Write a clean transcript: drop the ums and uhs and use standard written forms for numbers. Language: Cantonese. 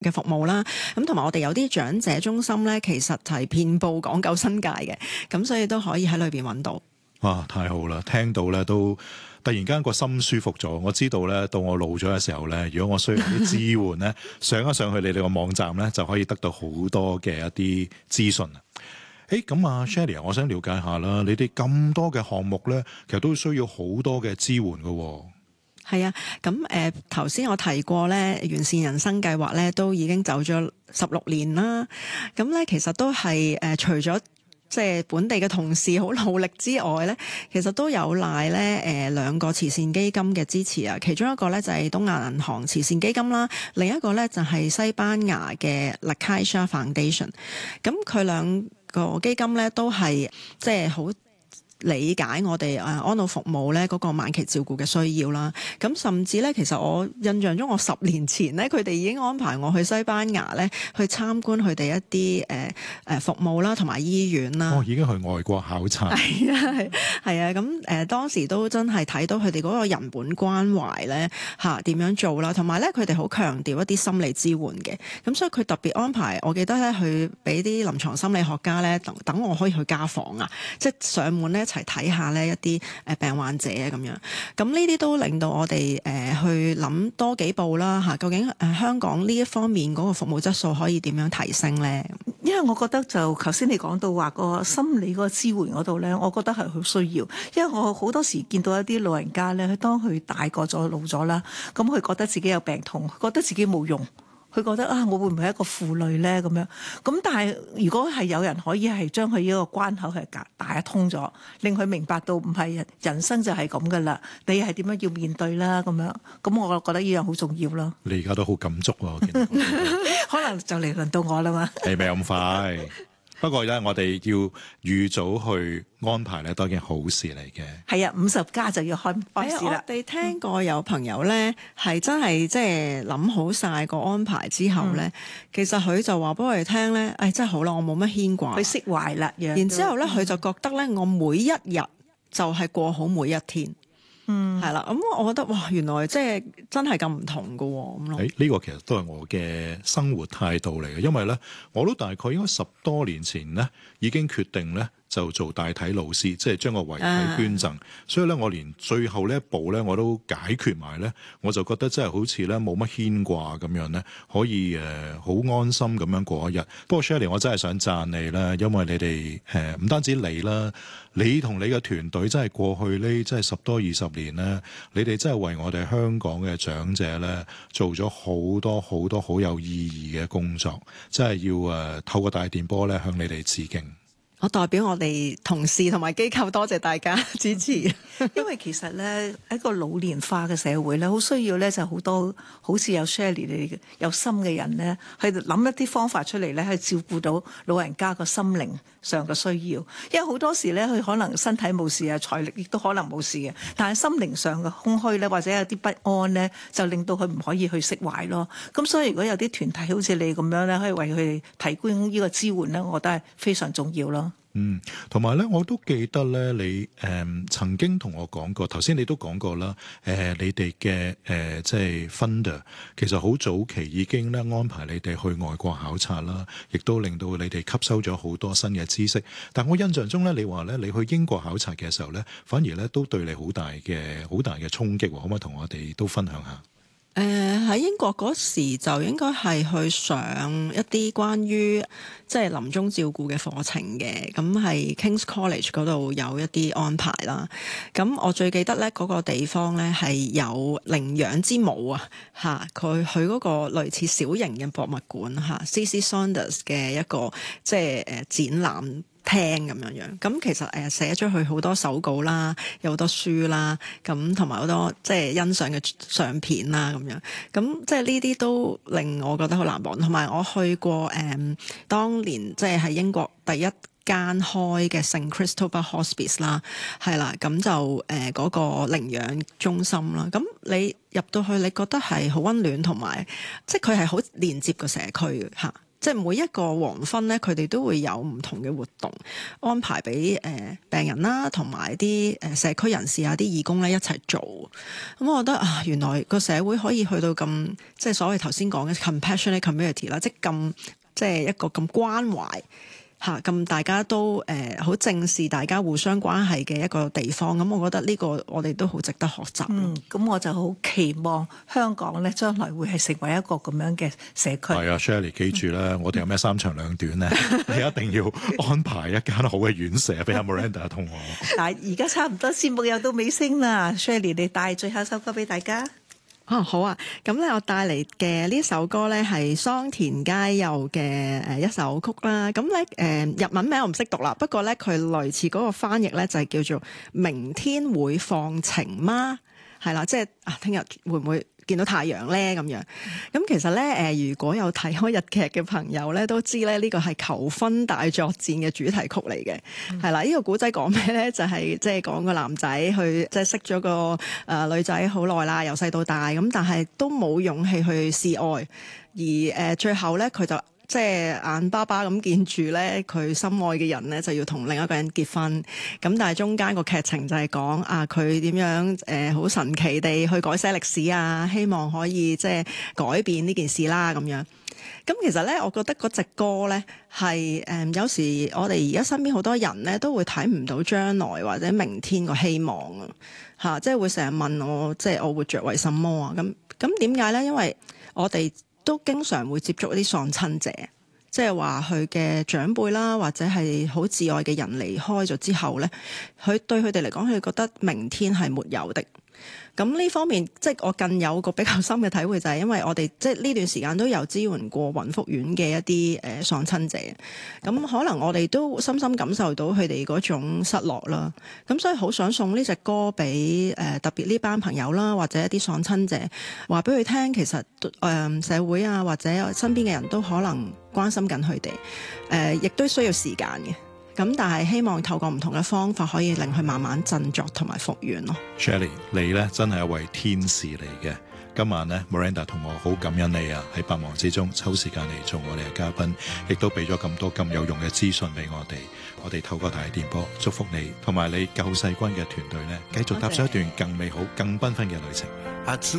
嘅服務啦，咁同埋我哋有啲長者中心咧，其實係遍佈港九新界嘅，咁所以都可以喺裏邊揾到。 哇！太好啦，聽到咧都突然間個心舒服咗。我知道咧，到我老咗嘅時候咧，如果我需要啲支援咧，上一上去你哋個網站咧，就可以得到好多嘅一啲資訊。咁啊 Shirley， 我想了解下啦，你哋咁多嘅項目咧，其實都需要好多嘅支援㗎喎。 係啊，咁頭先我提過咧，完善人生計劃咧都已經走咗16年啦。咁咧其實都係除咗即係本地嘅同事好努力之外咧，其實都有賴咧2個慈善基金嘅支持啊。其中一個咧就係東亞銀行慈善基金啦，另一個咧就係西班牙嘅 La Caixa Foundation。咁佢2個基金咧都係即係好理解我哋安老服務咧嗰個晚期照顧嘅需要啦，咁甚至咧，其實我印象中我10年前咧，佢哋已經安排我去西班牙咧去參觀佢哋一啲服務啦，同埋醫院啦。 已經去外國考察。 係啊，咁當時都真係睇到佢哋嗰個人本關懷咧點樣做啦，同埋咧佢哋好強調一啲心理支援嘅，咁所以佢特別安排，我記得咧去俾啲臨床心理學家咧等我可以去家訪啊，即係上門咧一齊睇下呢一啲病患者咁樣，咁呢啲都令到我哋去諗多幾步啦嚇。究竟香港呢一方面嗰個服務質素可以點樣提升呢？ 因為我覺得就頭先你講到話個心理嗰個支援嗰度咧，我覺得係好需要。因為我好多時見到一啲老人家咧，當佢大個咗老咗啦，咁佢覺得自己有病痛，覺得自己冇用。佢覺得我會唔會係一個負累咧咁樣？咁但係如果係有人可以係將佢呢個關口係打通咗，令佢明白到唔係人生就係咁噶啦，你係點樣要面對啦咁樣？咁我覺得呢樣好重要咯。 你而家都好感觸喎，我見到可能就嚟輪到我啦嘛。 係咪咁快？不過咧，我哋要預早去安排咧，都係件好事嚟嘅。 係啊，50+就要開始啦。 我哋聽過有朋友咧，係真係即係諗好晒個安排之後咧，其實佢就話俾我哋聽咧，真係好啦，我冇乜牽掛， 佢釋懷啦。 然之後咧，佢就覺得咧，我每一日就係過好每一天。係啦，咁我覺得哇，原來即係真係咁唔同㗎喎，咁咯。 呢個其實都係我嘅生活態度嚟嘅，因為咧，我都大概應該10多年前咧已經決定咧就做大體老師，即係將個遺體捐贈。所以咧，我連最後呢一步咧我都解決埋咧，我就覺得真係好似咧冇乜牽掛咁樣咧，可以好安心咁樣過一日。不過 Shirley，我真係想讚你啦，因為你哋唔單止你啦，你同你嘅團隊真係過去呢真係10多20年咧，你哋真係為我哋香港嘅長者咧做咗好多好多好有意義嘅工作，真係要透過大電波咧向你哋致敬。 我代表我哋同事同埋機構多謝大家支持。 因為其實咧，一個老年化嘅社會咧，好需要咧就好多好似有 Shirley 你有心嘅人咧，去諗一啲方法出嚟咧，去照顧到老人家個心靈上嘅需要。因為好多時咧，佢可能身體冇事啊，財力亦都可能冇事嘅，但係心靈上嘅空虛咧，或者有啲不安咧，就令到佢唔可以去釋懷咯。咁所以如果有啲團體好似你咁樣咧，可以為佢哋提供呢個支援咧，我覺得係非常重要咯。 同埋咧，我都記得咧，你曾經同我講過，頭先你都講過啦，你哋嘅即係 funder，其實好早期已經咧安排你哋去外國考察啦，亦都令到你哋吸收咗好多新嘅知識。但我印象中咧，你話咧你去英國考察嘅時候咧，反而咧都對你好大嘅衝擊，可唔可以同我哋都分享下？ 喺英國嗰時就應該係去上一啲關於即係臨終照顧嘅課程嘅，咁係 King's College 嗰度有一啲安排啦。咁我最記得咧嗰個地方咧係有領養之母啊，佢去嗰個類似小型嘅博物館C.C. Saunders 嘅一個即係展覽廳咁樣，咁其實寫咗佢好多手稿啦，有好多書啦，咁同埋好多即係欣賞嘅相片啦咁樣，咁即係呢啲都令我覺得好難忘。同埋我去過當年即係喺英國第一間開嘅聖 Christopher Hospice 啦，係啦，咁就嗰個領養中心啦，咁你入到去你覺得係好溫暖，同埋即係佢係好連接個社區嘅嚇。 即係每一個黃昏咧，佢哋都會有唔同嘅活動安排俾病人啦，同埋啲社區人士啊、啲義工咧一齊做。咁我覺得啊，原來個社會可以去到咁，即係所謂頭先講嘅 compassionate community 啦，即係一個咁關懷。咁大家都好正視大家互相關係嘅一個地方，咁我覺得呢個我哋都好值得學習。 咁我就好期望香港咧將來會係成為一個咁樣嘅社區。 係啊 Shirley 記住啦，我哋有咩三長兩短咧，你一定要安排一間好嘅院舍俾阿 Miranda 同我。 但係而家差唔多節目又到尾聲啦，Shirley 你帶最後首歌俾大家。 好啊！咁咧，我帶嚟嘅呢首歌咧係桑田佳祐嘅一首曲啦。咁咧日文名我唔識讀啦，不過咧佢類似嗰個翻譯咧就係叫做明天會放晴嗎？係啦，即係聽日會唔會見到太陽咧咁樣？咁其實咧如果有睇開日劇嘅朋友咧，都知咧呢個係求婚大作戰嘅主題曲嚟嘅。係啦，呢個古仔講咩咧？就係即係講個男仔去即係識咗個女仔好耐啦，由細到大咁，但係都冇勇氣去示愛，而最後咧佢就即係眼巴巴咁見住咧，佢心愛嘅人咧就要同另一個人結婚。咁但係中間個劇情就係講佢點樣好神奇地去改寫歷史啊，希望可以即係改變呢件事啦咁樣。咁其實咧，我覺得嗰隻歌咧係有時我哋而家身邊好多人咧都會睇唔到將來或者明天個希望啊，即係會成日問我，即係我活着為什麼啊？咁點解咧？因為我哋都經常會接觸一啲喪親者，即係話佢嘅長輩啦，或者係好摯愛嘅人離開咗之後咧，佢對佢哋嚟講，佢覺得明天係沒有的。咁呢方面，即係我更有個比較深嘅體會，就係因為我哋即係呢段時間都有支援過雲福院嘅一啲喪親者，咁可能我哋都深深感受到佢哋嗰種失落啦。咁所以好想送呢隻歌俾特別呢班朋友啦，或者一啲喪親者，話俾佢聽，其實社會啊或者身邊嘅人都可能關心緊佢哋，亦都需要時間嘅。咁但係希望透過唔同嘅方法，可以令佢慢慢振作同埋復原咯。 Shirley 你咧真係一位天使嚟嘅。今晚咧 Miranda 同我好感恩你啊，喺百忙之中抽時間嚟做我哋嘅嘉賓，亦都俾咗咁多咁有用嘅資訊俾我哋。我哋透過大電波祝福你同埋你救世軍嘅團隊咧，繼續踏上一段更美好、更繽紛嘅旅程。